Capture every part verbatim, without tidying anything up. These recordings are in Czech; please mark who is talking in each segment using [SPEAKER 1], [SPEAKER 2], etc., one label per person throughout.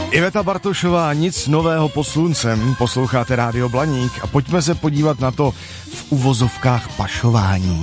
[SPEAKER 1] Iveta Bartošová, nic nového pod sluncem, posloucháte Rádio Blaník a pojďme se podívat na to v uvozovkách pašování.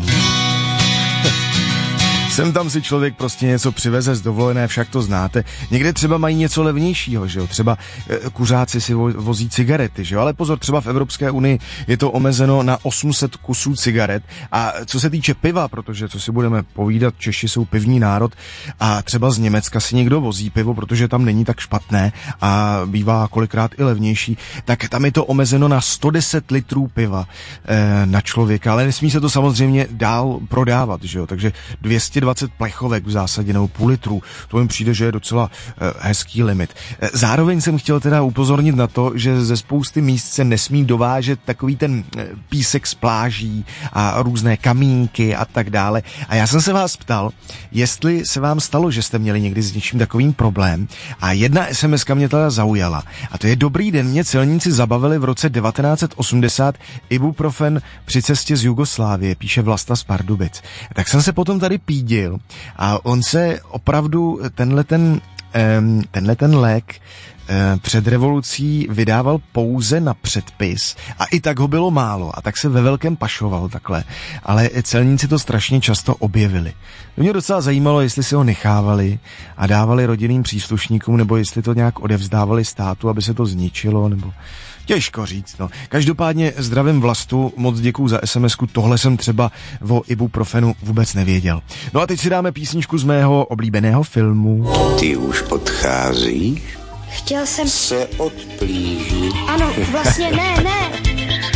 [SPEAKER 1] Sem tam si člověk prostě něco přiveze z dovolené, však to znáte. Někde třeba mají něco levnějšího, že jo? Třeba e, kuřáci si vo, vozí cigarety, že jo? Ale pozor, třeba v Evropské unii je to omezeno na osm set kusů cigaret. A co se týče piva, protože co si budeme povídat, Češi jsou pivní národ a třeba z Německa si někdo vozí pivo, protože tam není tak špatné a bývá kolikrát i levnější, tak tam je to omezeno na sto deset litrů piva e, na člověka, ale nesmí se to samozřejmě dál prodávat, že jo? Takže dvě stě dvacet plechovek v zásadě nebo půl litru. To mi přijde, že je docela eh, hezký limit. Eh, zároveň jsem chtěl teda upozornit na to, že ze spousty míst se nesmí dovážet takový ten eh, písek z pláží a různé kamínky a tak dále. A já jsem se vás ptal, jestli se vám stalo, že jste měli někdy s něčím takovým problém. A jedna es em eska mě teda zaujala. A to je: dobrý den, mě celníci zabavili v roce devatenáct set osmdesát ibuprofen při cestě z Jugoslávie, píše Vlasta z Pardubic. Tak jsem se potom tady pídil a on se opravdu tenhle ten, tenhle ten lék před revolucí vydával pouze na předpis a i tak ho bylo málo a tak se ve velkém pašoval takhle, ale celníci to strašně často objevili. To mě docela zajímalo, jestli si ho nechávali a dávali rodinným příslušníkům, nebo jestli to nějak odevzdávali státu, aby se to zničilo, nebo těžko říct, no. Každopádně zdravím Vlastu, moc děkuju za es em esku, tohle jsem třeba o ibuprofenu vůbec nevěděl. No a teď si dáme písničku z mého oblíbeného filmu.
[SPEAKER 2] Ty už odcházíš?
[SPEAKER 3] Chtěl jsem
[SPEAKER 2] se odplížit.
[SPEAKER 3] Ano, vlastně ne, ne.